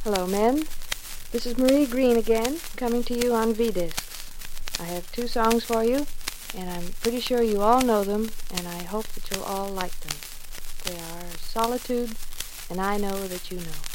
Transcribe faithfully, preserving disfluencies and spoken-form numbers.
Hello, men. This is Marie Green again, coming to you on V-Discs. I have two songs for you, and I'm pretty sure you all know them, and I hope that you'll all like them. They are Solitude and I Know That You Know.